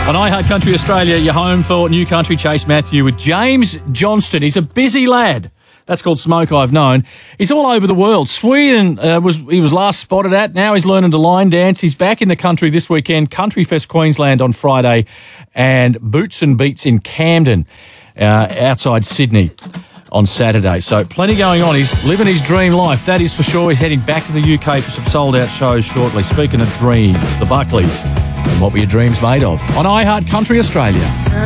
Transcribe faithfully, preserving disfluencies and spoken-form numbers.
On iHeart Country Australia, you're home for New Country Chase Matthew with James Johnston. He's a busy lad. That's called Smoke I've Known. He's all over the world. Sweden uh, was he was last spotted at. Now he's learning to line dance. He's back in the country this weekend. Country Fest Queensland on Friday and Boots and Beats in Camden uh, outside Sydney on Saturday. So plenty going on. He's living his dream life, that is for sure. He's heading back to the U K for some sold-out shows shortly. Speaking of dreams, the Buckleys and what were your dreams made of? On iHeart Country Australia.